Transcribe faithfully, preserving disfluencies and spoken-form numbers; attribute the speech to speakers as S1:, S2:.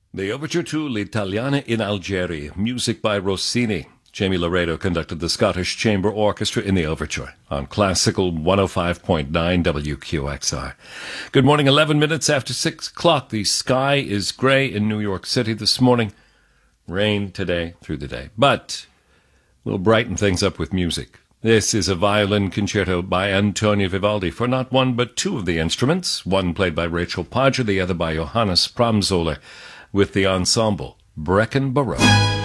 S1: The Overture to L'Italiana in Algeri, music by Rossini. Jamie Laredo conducted the Scottish Chamber Orchestra in the overture on Classical one oh five point nine W Q X R. Good morning, eleven minutes after six o'clock. The sky is gray in New York City this morning. Rain today through the day, but we'll brighten things up with music. This is a violin concerto by Antonio Vivaldi for not one but two of the instruments, one played by Rachel Podger, the other by Johannes Pramsoller, with the ensemble Breckenborough.